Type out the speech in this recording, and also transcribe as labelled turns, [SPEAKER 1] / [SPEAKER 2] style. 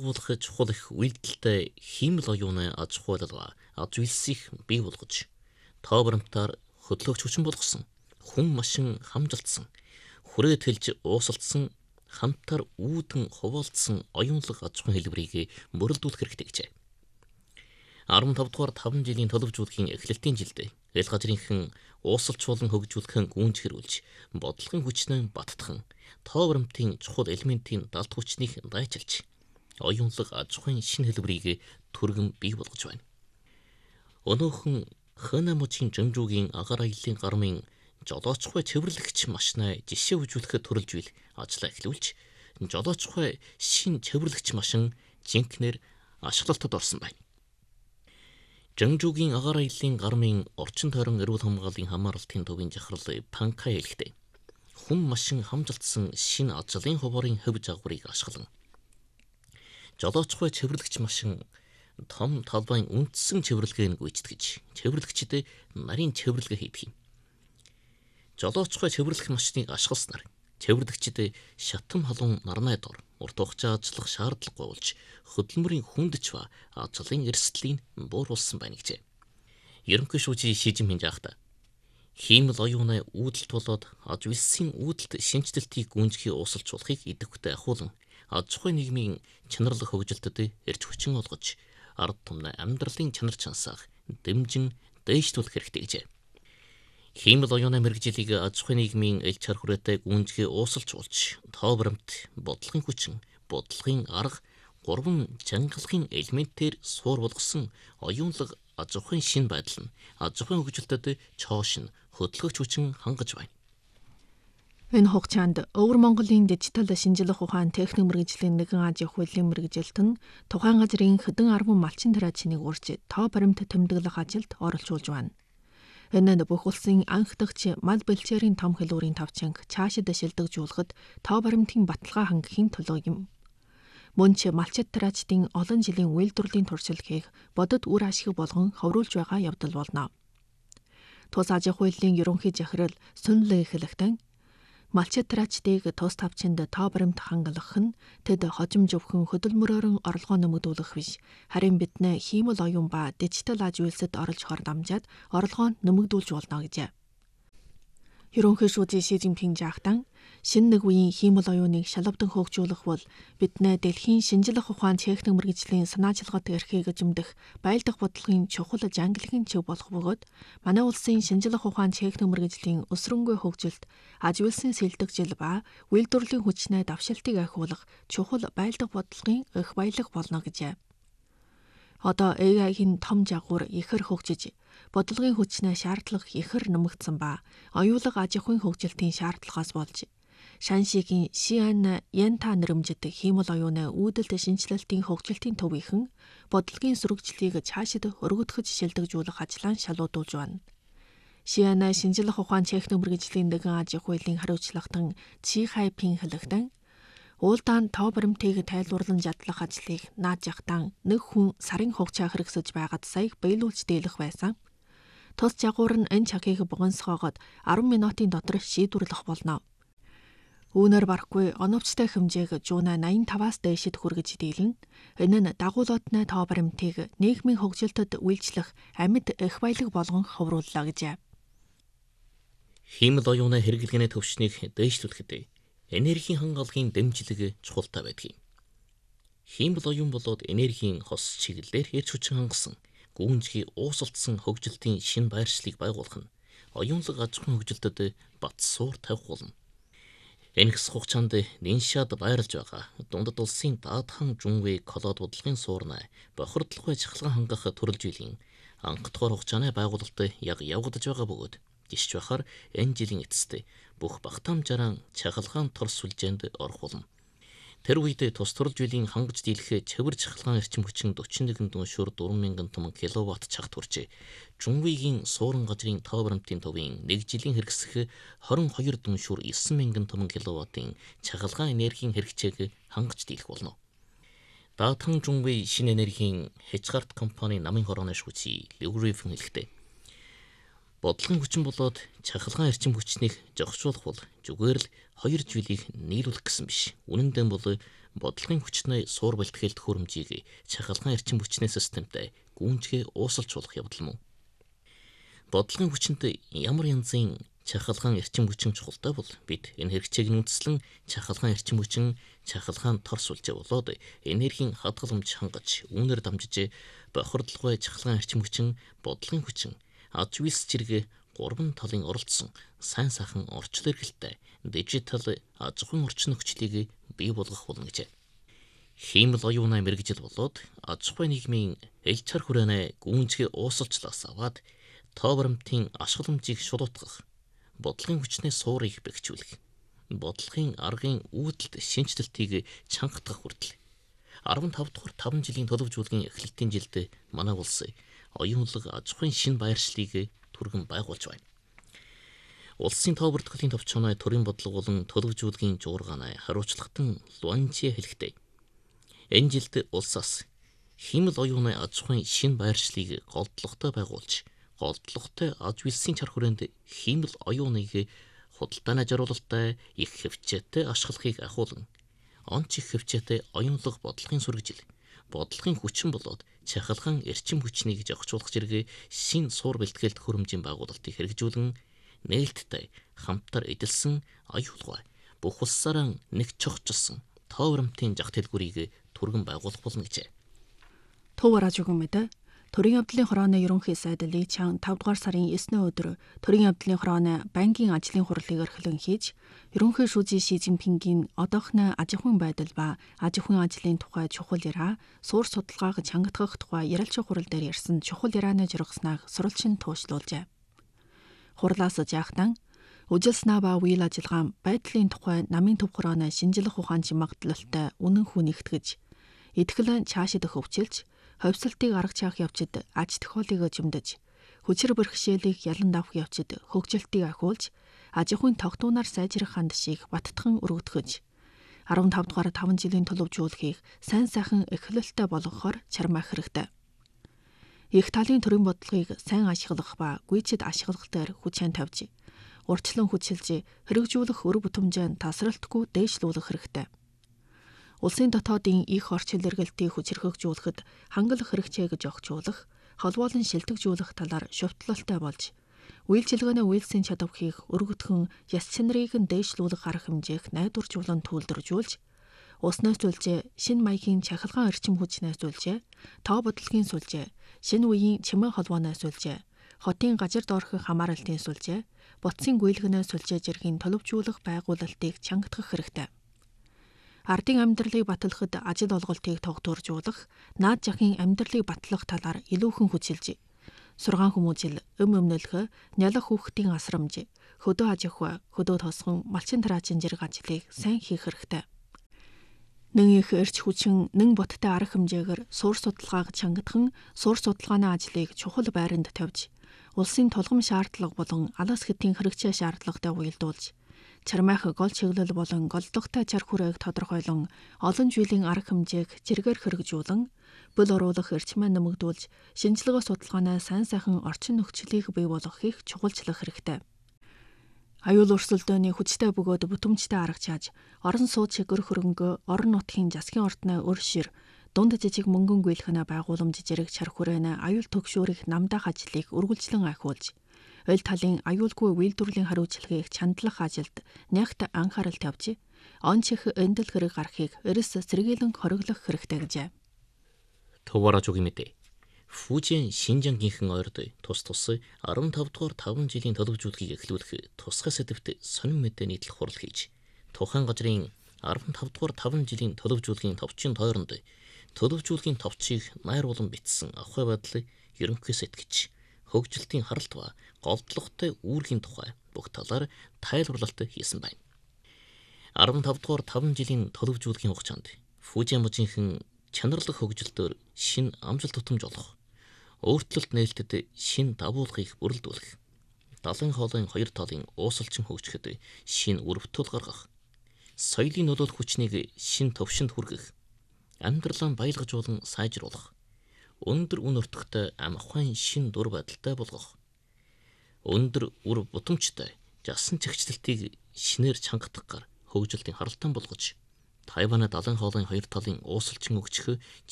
[SPEAKER 1] дагуулах чухал их үйлдэлтэй хиймэл оюуны аж ахуйлалга аж үйлсийг бий болгож, тоо баримтаар хөдөлгөгч хүчин болгосон, хүн машин хамжилтсан, хүрээ тэлж уусалтсан, хамтаар үүдэн хуваалцсан оюунлаг аж ахуйн хэлбэрийг мөрөлдүүлэх хэрэгтэй гэжээ. 15 дугаар 5 жилийн төлөвжүүлгийн эхлэлтийн жилдээ эл газрынхан уусалч болон хөгжүүлэхэн гүнж хэрүүлж, бодлогын хүчнээ баттхан, тоо баримтын чухал элементийн далд хүчнийг дайчилж, оюунлаг аж ахуйн шинэ хэлбэрийг түргэн бий болгож байна. Өнөөхөн Хэнэ-мужийн Жэнжүүгийн агаар аяллаа гармын жолоочхой цэвэрлэгч машинаа жишээ үзүүлэхэд төрөлжүүл ажиллаа эхлүүлж, жолоочхой шин цэвэрлэгч машин жинкнэр ашиглалтад орсон байна. Жэнжүүгийн агаар аяллаа гармын орчин тойрон эрүүл хамгааллын хамааралтын төвийн захирал Панкай хэлэхдээ, хүн машин хамжилтсан шинэ ажлын хуваарийн хөв загварыг ашиглан, жолоочхой цэвэрлэгч машин том талбайн үндсэн цэвэрлэгээг гүйцэтгэж, цэвэрлэгчдэд нарийн цэвэрлэгээ хийдэг юм. Жолоочхой цэвэрлэх машиныг ашигласнаар цэвэрлэгчдэд шатам халуун нарны дор урт хугацаа ажиллах шаардлагагүй болж, хөдөлмөрийн хүндэж ба ажлын эрсдлийг бууруулсан байна гэжээ. Ерөнхий шүүжийн Ши Жинпин жаахта хиймэл оюуны үүдэлт болоод аж үйлсийн үүдэлт шинжлэлтийг гүнзгий уусалжуулахыг идэвхтэй ахуулан, аж ахуйн нийгмийн чанарлах хөгжилтөд эрч хүчин олгож, ард түмний амьдралын чанар чансаах дэмжин дээшлүүлэх хэрэгтэй гэжээ. Хиймэл оюуны мэргэжилийг аж ахуйн нийгмийн эл чар хүрээтэй гүнзгий уусалжуулж, тоо баримт, бодлогын хүчин, бодлогын арга, гурван чангалахын элементээр суур болгосон оюунлаг аж ахуйн шинэ байдал нь аж ахуйн хөгжилтөд чоошин хөдөлгөгч хүчин хангаж байна.
[SPEAKER 2] Энэ хугацаанд Өвөр Монголын дижитал шинжилгээ ухаан техник мэргэжлийн нэгэн ажийн хуулийн мэргэжилт нь тухайн газрын хэдэн 10 малчин тариачныг урьж тоо баримт тэмдэглэх ажилд оролцуулж байна. Энэ нь бүх улсын анх дахь мал бэлчээрийн том хэлүүрийн тавчанг цаашид шилдэгжүүлэхэд тоо баримтын баталгаа хангахын төлөө юм. Мөн ч малчит тариачдын олон жилийн үйлдвэрлэлийн туршил хийх бодит үр ашиг болгон ховруулж байгаа явдал болно. Тус ажийн хуулийн ерөнхий захирал Сүнлэ хэлэхдээ, малчит тариачдыг тус тавчинд тоо баримт хангалах нь тэд хожим зөвхөн хөдөлмөрөөр орлогоо нэмэгдүүлэх биш, харин биднээ хиймэл оюун ба дижитал аж үйлсэд оролцохоор дамжаад орлогоо нэмэгдүүлж болно гэжээ. Ерөнхий шүүжийн Ши Жинпин жаахтан шинэ нэг үеийн хиймэл оюуныг шалавдан хөгжүүлэх бол биднээ дэлхийн шинжилгээ ухаан техник мэргэжлийн санаачилгат эрхийг эзэмдэх байлдах бодлогын чухал жангилгийн чиг болох бөгөөд манай улсын шинжилгээ ухаан техник мэргэжлийн өсрөнгөө хөгжилт, аж үйлсийн сэлдэгжил ба үйлдвэрлэлийн хүчний давшилтыг ахиулах чухал байлдах бодлогын эх баялаг болно гэжээ. Одоо AI-ийн том жагуур ихэр хөгжиж, бодлогын хүчний шаардлага ихэр нэмэгдсэн ба оюулаг аж ахуйн хөгжилтийн шаардлагаас болж, Шаншигийн Шиан Янта нэрэмжит хиймэл оюуны үүдэлт шинжилэлтийн хөгжилтийн төвийнхэн бодлогын сүрэгжлийг цаашид өргөдгөж шилдэгжүүлэх ажлаа шалуудуулж байна. Шиан шинжилгээ ухаан техник мэргэжлийн нэгэн ажийн хуулийн хариуцлагатан Чи Хайпин хэлэхдээ, уулдаан тоо баримтыг тайлбарлан задлах ажлыг наад жахтан нэг хүн сарын хугацаа хэрэгсэж байгаад саяг биелүүлж дийлэх байсан. Тус жагуур нь энэ чагийг богиносгоогоод 10 минутын дотор шийдвэрлэх болно. Үүнээр барахгүй оновчтой хэмжээг жууна 85-аас дээшид хүргэж дийлнэ. Энэ нь дагуулуудны тоо баримтыг нийгмийн хөгжилтөд үйлчлэх амьд эх баялаг болгон ховрууллаа гэжээ.
[SPEAKER 1] Хиймэл оюуны хэрэглэгээний төвшнийг дээшлүүлэхэд энергийн хангалгын дэмжлэг чухалтай байдаг юм. Хиймэл оюун болоод энергийн хос чиглэлээр эрч хүчин хангасан, гүнзгий уусалтсан хөгжилтийн шинэ байршлыг байгуулах нь оюунлаг аж ахуйн хөгжилтөд бат суур тавих болно. Энэ хэсэг хугацаанд Ниншад байрлаж байгаа дундад улсын даатхан Жунвэй колод бодлогын суурнаа бохирдлохгүй чахалган хангах төрөлжийлэн анх дахь хугацааны байгуулалт яг явагдаж байгаа бөгөөд гисч бахаар энэ жилийн эцэст бүх багтаамжаараа чахалгаан торс сүлжээнд орох болно. Тэр үед тус төрөлжийлэн хангаж дийлэх цэвэр чахалгаан эрчим хүчин 41 дүншүүр 4000 том киловатт чагт хүрчээ. Жунвэгийн суурин газрын тоо баримтын төвийн 1 жилийн хэрэгсэх 22 дүншүүр 9000 том киловаттын чахалгаан энергийн хэрэгцээг хангаж дийлэх болно. Даатхан Жунвэй шинэ энергийн хязгаарт компани намын хорооны шүүций Лүгриф хэлэхдээ, бодлогын хүчин болоод чахалгаан эрчим хүчнийг зохицуулах бол зүгээр л 2 жилийг нийлүүлэх гэсэн биш. Үнэн дээр бол бодлогын хүчний суур бэлтгэл төхөөрөмжийг чахалгаан эрчим хүчний системтэй гүйцэтгэе уусалжуулах явдал мөн. Бодлогын хүчинд ямар янзын чахалгаан эрчим хүчин чухалтай бол бид энэ хэрэгцээг үндэслэн чахалгаан эрчим хүчин, чахалгаан тор сүлжээ болоод энергийн хадгаламж хангаж үүнээр дамжиж бохирдлогой чахалгаан эрчим хүчин, бодлогын хүчин, аж үйлс зэрэг гурван талын оролцсон сайн сайхан орчлон эргэлттэй дижитал аж ахуйн орчин нөхцөлийг бий болгох болно гэжээ. Хиймэл оюунаа мэрэгжил болоод аж ахуй нийгмийн эл чар хүрээнэ гүйцэтгэе уусалчлаас аваад тоо баримтын ашигламжийг шулуутгах, бодлогын хүчний суурийг бэхжүүлэх, бодлогын аргын үүдэлт шинжлэлтийг чангатгах хүртэл 15 дугаар 5 жилийн төлөвлөжүүлгийн эхлэлтийн жилд манай улс оюунлаг аж ахуйн шинэ байршлыг түргэн байгуулж байна. Улсын тоо бүртгэлийн товчооны төрийн бодлого болон төлөвлөжүүлгийн жуургааны хариуцлагатан Луанчи хэлэхдээ энэ жилд улсаас хиймэл оюуны аж ахуйн шинэ байршлыг голдлоготой байгуулж, голдлоготой аж үйлсийн чар хүрээнд хиймэл оюуныг худалдааны жаргалтай их хөвчөөтэй ашиглахыг ахуулан, онц их хөвчөөтэй оюунлаг бодлогын сүргэжил, бодлогын хүчин болоод чахалгаан эрчим хүчнийг зохицуулах зэрэг шин суур бэлтгэл төхөөрөмжийн байгуулалтыг хэрэгжүүлэн нээлттэй хамтар эдэлсэн аюулгүй бүх улсаараа нэг чухалчилсан тоо баримтын зах дэлгүүрийг түргэн байгуулах болно гэжээ.
[SPEAKER 2] Төв радиогийн мэдээ Төрийн явдлын хорооны ерөнхий сайд Ли Чан 5 дугаар сарын 9-ний өдөр Төрийн явдлын хорооны банкийн ажлын хурлыг орхилон хийж, ерөнхий шүүжийн Ши Цзиньпингийн одоохны аж ахуйн байдал ба аж ахуйн ажлын тухай чухал яраа, суур судалгааг чангатгах тухай ярилцах хурал дээр ярьсан чухал ярианы жургаснаа сурвалжин туушлуулжээ. Хурлаас жаахтан үжилснаа ба үйл ажиллагаа байдлын тухай намын төв хорооны шинжлэх ухаан чимэгдлэлтэй үнэн хүн нэгтгэж, итгэл цаашид хөвчилж, ховсолтыг аргачлах явцад аж тохиолыг жимдэж, хүчээр бэрхшээлийг ялан давах явцад хөгжилтийг ахиулж, аж ахуйн тогтуунаар сайжрах хандшийг баттхан өргөдгөж, 15 дугаар 5 жилийн төлөвлөжүүлэхийг сайн сайхан эхлэлтэй болгохоор чармаах хэрэгтэй. Их талын төрийн бодлогыг сайн ашиглах ба гүйцэд ашиглах дээр хүчин тавьж, урьдчилан хүчилж, хэрэгжүүлэх өр бүтэмжээ тасралтгүй дээшлүүлэх хэрэгтэй. Улсын дотоодын их орчин эргэлтийг хүчрхэгжүүлэхэд хангалах хэрэгцээг зохицуулах, холбоолон шилтгэжүүлэх талаар шувтлалтай болж, үйлчилгээний үйлсийн чадварыг өргөдгөн яс чанарыг нь дээшлүүлэх арга хэмжээг найдваржуулан төлөвлөжүүлж, ус нөөцөлжээ, шинэ маягийн чахалгаан эрчим хүч нөөцөлжээ, тоо бодлогын сүлжээ, шинэ үеийн чимээ холбоо нөөцөлжээ, хотын газар доорхох хамааралтын сүлжээ, ботсын гүйлгэнээ сүлжээ зэргийн төлөвжүүлэх байгуулалтыг чангатгах хэрэгтэй. Ардын амьдралыг батлахад ажил олголтыг тогтворжуулах, наад жахын амьдралыг батлах талаар илүүхэн хүчилж, сургаан хүмүүжил, өмнөлгөө, нялх хүүхдийн асрамж, хөдөө аж ахуй, хөдөө тосгон, малчин тараачийн зэрэг ажлыг сайн хийх хэрэгтэй. Нэн их эрч хүчин, нэн боттой арга хэмжээгээр суур судалгааг чангатхан, суур судалгааны ажлыг чухал байранд тавьж, улсын тулгам шаардлага болон алаас хэтийн хэрэгцээ шаардлагатай уялдуулж, чармайх гол чиглэл болон голдлоготой чар хүрээг тодорхойлон олон жилийн арга хэмжээг зэргээр хэрэгжүүлэн, бүл оруулах эрчмээ нэмэгдүүлж, шинжилгээ судалгааны сайн сайхан орчин нөхцөлийг бий болгохыг чухалчлах хэрэгтэй. Аюул өрсөлдөөний хүчтэй бөгөөд бүтэмжтэй арга чааж, орон сууц шигэр хөрөнгө, орон нутгийн засгийн ордны өршир, дунд жижиг мөнгөн гүйлхэнэ байгууламж зэрэг чар хүрээнэ аюул төгшөөрөх намдаах ажлыг үргэлжлэн ахиулж, ойл талын аюулгүй үйлдвэрлэлийн хариуцлагыг чандлах ажилд нягт анхаарал тавьж, он чих эндэл хэрэг гарахыг эрс сэргийлэн хориглох хэрэгтэй гэжээ.
[SPEAKER 1] Төвөөрөж үгүй мэдээ. Фужин Шинжангийнхэн ойрд тус 15 дугаар 5 жилийн төлөвлөжүүлгийг эхлүүлэх тусгай сэдвт сонин мэдээ нийтлэх хурал хийж, тухайн газрын 15 дугаар 5 жилийн төлөвлөжүүлгийн товчийн тойронд төлөвлөжүүлгийн товчийг найруулан бичсэн ахуй байдлыг ерөнхий сэтгэж, хөгжилтийн харалт ба голдлоготой үүргийн тухай бүх талаар тайлбарлалт хийсэн байна. 15 дугаар 5 жилийн төлөвлөжүүлгийн хугацаанд Фужиможийнхэн чанарлах хөгжилтөөр шин амжилт тутамж олох, өөрчлөлт нээлттэд шин дагуулгыг бүрэлдүүлэх, далайн хоолойн хоёр талын уусалчин хөгжихэд шин өрөвтөл гаргах, соёлын нөлөөлөх хүчнийг шин төвшөнд хүргэх, амьдралаа баялгажуулан сайжруулах, өндөр үн өртөгтэй ам ахуйн шин дур байдалтай болгох, өндөр үр бутамжтай жасан чигчлэлтийг шинээр чангатгахаар хөгжилтийн харалтан болгож, Тайваны далайн хоолойн хоёр талын уусалчин өгчхөө